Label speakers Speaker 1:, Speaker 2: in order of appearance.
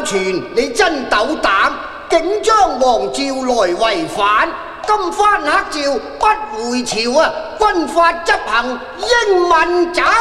Speaker 1: 傳，你真斗膽，竟將皇詔來違反。今番黑詔不回朝啊，軍法執行，應問斬。